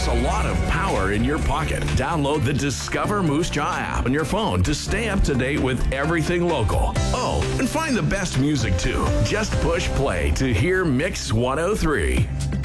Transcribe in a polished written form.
There's a lot of power in your pocket. Download the Discover Moose Jaw app on your phone to stay up to date with everything local. Oh, and find the best music too. Just push play to hear Mix 103.